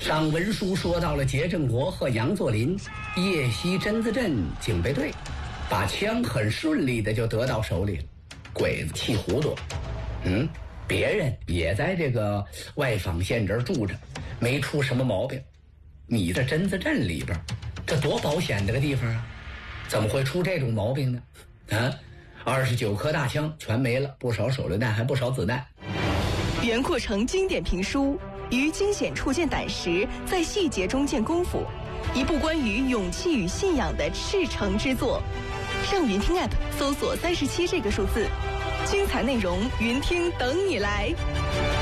上文书说到了节振国和杨作霖夜袭榛子镇警备队，把枪很顺利的就得到手里了。鬼子气糊涂，别人也在这个外坊县这儿住着，没出什么毛病。你在榛子镇里边，这多保险的个地方啊，怎么会出这种毛病呢？29颗大枪全没了，不少手榴弹，还不少子弹。 袁阔成经典评书于惊险处见胆识，在细节中见功夫，一部关于勇气与信仰的赤诚之作。上云听 App 搜索37这个数字，精彩内容云听等你来。